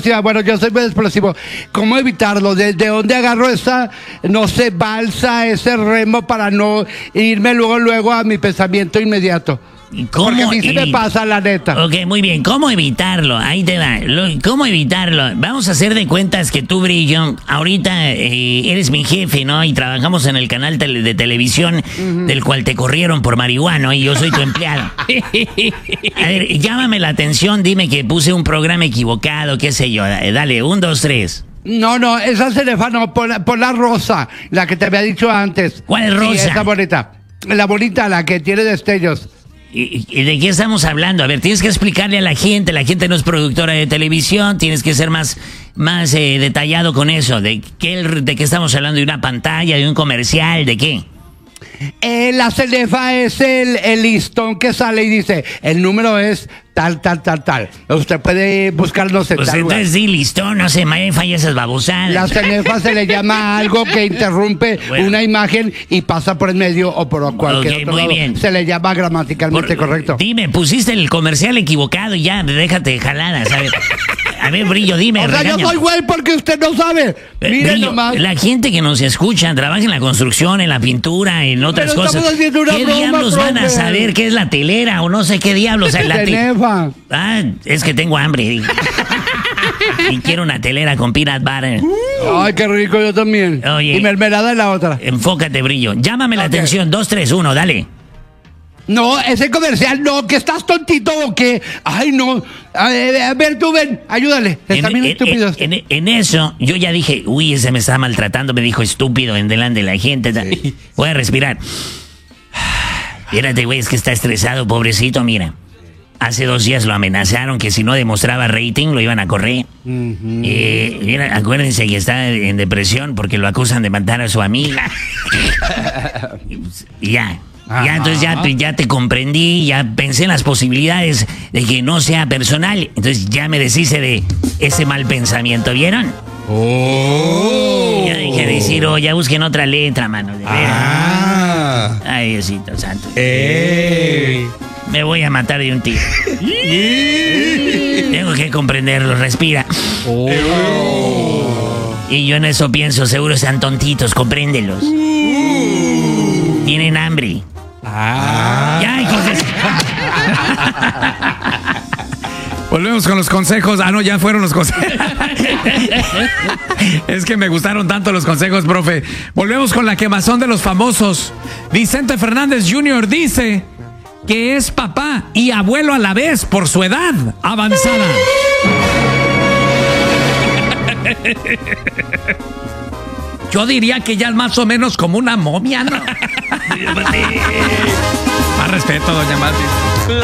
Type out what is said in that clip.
Bueno, yo soy muy explosivo. ¿Cómo evitarlo? ¿De dónde agarro esa, no sé, balsa, ese remo para no irme luego a mi pensamiento inmediato? Porque a mí sí me pasa, la neta. Ok, muy bien. ¿Cómo evitarlo? Ahí te va. ¿Cómo evitarlo? Vamos a hacer de cuentas que tú, Brillo, ahorita eres mi jefe, ¿no? Y trabajamos en el canal de televisión del cual te corrieron por marihuano y yo soy tu empleado. A ver, llámame la atención, dime que puse un programa equivocado, qué sé yo. Dale, 1, 2, 3. No, esa cerefa no, por la rosa, la que te había dicho antes. ¿Cuál rosa? Sí, esa bonita. La bonita, la que tiene destellos. ¿Y de qué estamos hablando? A ver, tienes que explicarle a la gente no es productora de televisión, tienes que ser más detallado con eso. ¿De qué estamos hablando? ¿De una pantalla, de un comercial, de qué? La cenefa es el listón que sale y dice, el número es tal. Usted puede buscar, no sé, pues tal entonces lugar. sí, listón, no sé, me falla esas babosadas. La cenefa se le llama algo que interrumpe una imagen y pasa por el medio o por cualquier otro muy lado. bien. Se le llama gramaticalmente correcto. Dime, pusiste el comercial equivocado y ya, déjate de jaladas, ¿sabes? A ver, Brillo, dime. O sea, yo soy güey porque usted no sabe. Miren Brillo, nomás. la gente que nos escucha trabaja en la construcción, en la pintura, en otras Pero cosas. ¿Qué broma, diablos van a saber qué es la telera o no sé qué diablos? Cenefa. Es que tengo hambre. Y quiero una telera con peanut butter. Ay, qué rico, yo también. Oye, y mermelada en la otra. Enfócate, Brillo. Llámame la atención. 2, 3, 1, dale. No, ese comercial no, que estás tontito o qué. Ay, no. A ver, tú ven, ayúdale. Está bien estúpido. En eso, yo ya dije, uy, ese me está maltratando, me dijo estúpido en delante de la gente. Sí. Voy a respirar. Fíjate, güey, es que está estresado, pobrecito, mira. Hace 2 días lo amenazaron que si no demostraba rating lo iban a correr. Mira, acuérdense que está en depresión porque lo acusan de matar a su amiga. Y ya. Ya, entonces ya te comprendí, ya pensé en las posibilidades de que no sea personal. Entonces ya me deshice de ese mal pensamiento, ¿vieron? Ya dije decir, ya busquen otra letra, mano. Ay, Diosito santo. Me voy a matar de un tiro. Tengo que comprenderlo, respira. Y yo en eso pienso, seguro están tontitos, compréndelos. Tienen hambre. Ya, hijos de... Volvemos con los consejos. No, ya fueron los consejos. Es que me gustaron tanto los consejos, profe. Volvemos con la quemazón de los famosos. Vicente Fernández Jr. dice que es papá y abuelo a la vez por su edad avanzada. Yo diría que ya es más o menos como una momia, ¿no? Más respeto, doña Mati.